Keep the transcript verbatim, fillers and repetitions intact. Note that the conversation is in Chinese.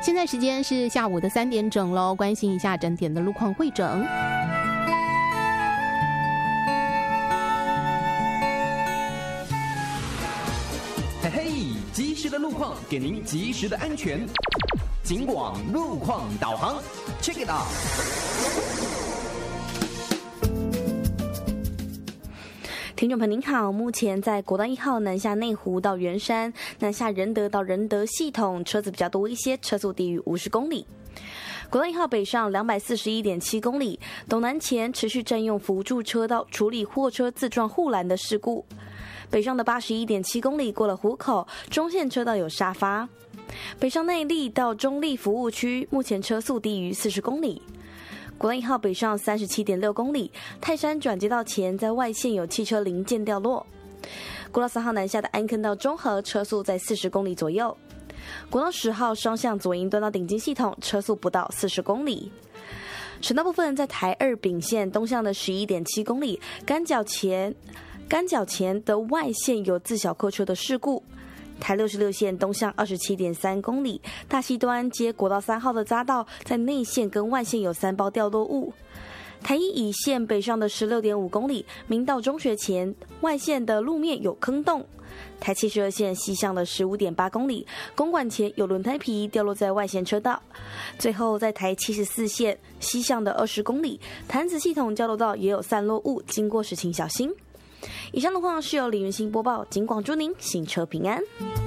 现在时间是下午的三点整喽，关心一下整点的路况汇整。 嘿嘿，及时的路况给您及时的安全。警广路况导航 ，check it out。 听众朋友您好，目前在国道一号南下内湖到圆山，南下仁德到仁德系统车子比较多一些，车速低于五十公里。国道一号北上两百四十一点七公里，东南前持续占用辅助车道处理货车自撞护栏的事故。北上的八十一点七公里过了湖口，中线车道有沙发。北上内坜到中坜服务区，目前车速低于四十公里。国道一号北上三十七点六公里，泰山转接道前在外线有汽车零件掉落。国道三号南下的安坑到中和，车速在四十公里左右。国道十号双向左营端到顶金系统，车速不到四十公里。省道部分在台二丙线东向的十一点七公里，干角前干角前的外线有自小客车的事故。台六十六线东向二十七点三公里，大溪端接国道三号的匝道，在内线跟外线有三包掉落物。台一乙线北上的十六点五公里，明道中学前外线的路面有坑洞。台七十二线西向的十五点八公里，公馆前有轮胎皮掉落在外线车道。最后在台七十四线西向的二十公里，潭子系统交流道也有散落物，经过时请小心。以上路况是由李云欣播报，警广祝您行车平安。